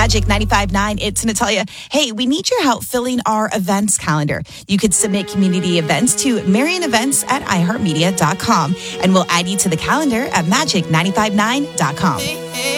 Magic 95.9, it's Natalia. Hey, we need your help filling our events calendar. You could submit community events to marionevents@iheartmedia.com, and we'll add you to the calendar at magic959.com.